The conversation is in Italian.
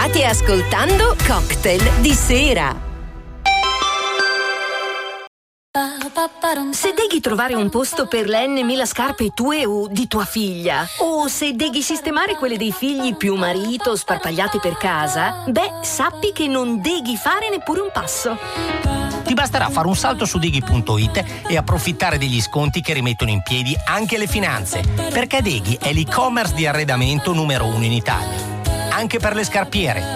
State ascoltando Cocktail di Sera. Se deghi trovare un posto per le N.000 scarpe tue o di tua figlia, o se deghi sistemare quelle dei figli più marito sparpagliate per casa, sappi che non deghi fare neppure un passo. Ti basterà fare un salto su Deghi.it e approfittare degli sconti che rimettono in piedi anche le finanze, perché Deghi è l'e-commerce di arredamento numero 1 in Italia. Anche per le scarpiere,